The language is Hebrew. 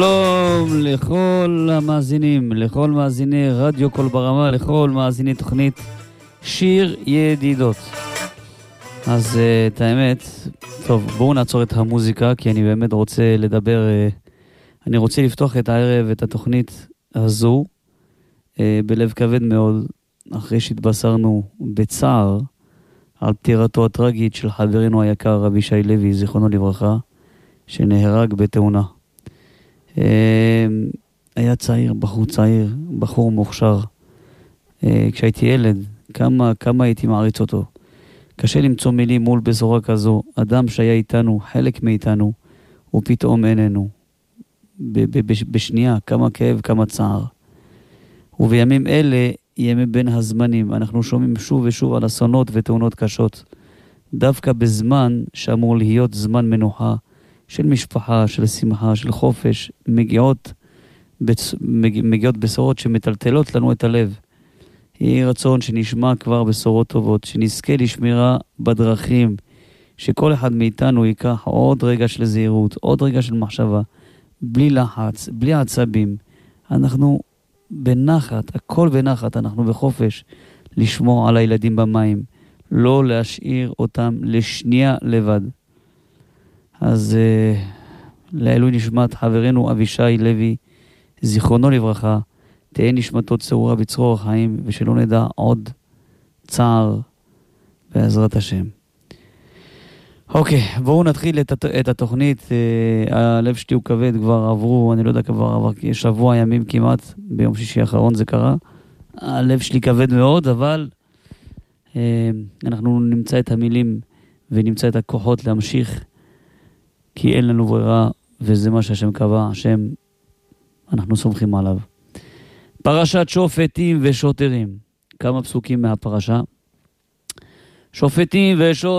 שלום לכל המאזינים, לכל מאזיני רדיו קול ברמה, לכל מאזיני תוכנית שיר ידידות. אז את האמת, טוב, בואו נעצור את המוזיקה, כי אני באמת רוצה לדבר, אני רוצה לפתוח את הערב, את התוכנית הזו, בלב כבד מאוד, אחרי שהתבשרנו בצער על פטירתו הטרגית של חברנו היקר אבישי לוי, זיכרונו לברכה, שנהרג בתאונה. היה צעיר, בחור צעיר, בחור מוכשר. כשהייתי ילד, כמה הייתי מעריץ אותו. קשה למצוא מילים מול בשורה כזו, אדם שהיה איתנו, חלק מאיתנו, ופתאום איננו. בשנייה, כמה כאב, כמה צער. ובימים אלה, ימי בין הזמנים, אנחנו שומעים שוב ושוב על אסונות ותאונות קשות. דווקא בזמן שאמור להיות זמן מנוחה, של משפחה, של שמחה, של חופש, מגיעות בשורות שמטלטלות לנו את הלב. יהי רצון שנשמע כבר בשורות טובות, שנזכה לשמירה בדרכים, שכל אחד מאיתנו ייקח עוד רגע של זהירות, עוד רגע של מחשבה, בלי לחץ, בלי עצבים. אנחנו בנחת, הכל בנחת, אנחנו בחופש, לשמור על הילדים במים, לא להשאיר אותם לשנייה לבד. אז לעילוי נשמת חברנו אבישי לוי, זיכרונו לברכה, תהיה נשמתו צרורה בצרור החיים, ושלא נדע עוד צער בעזרת השם. אוקיי, בואו נתחיל את התוכנית. הלב שלי הוא כבד, כבר עברו, אני לא יודע, כבר עבר שבוע ימים כמעט, ביום שישי האחרון זה קרה. הלב שלי כבד מאוד, אבל אנחנו נמצא את המילים ונמצא את הכוחות להמשיך, כי אין לנו ברירה, וזה מה שהשם קבע, השם, אנחנו סומכים עליו. פרשת שופטים ושוטרים. כמה פסוקים מהפרשה. שופטים ושוטרים.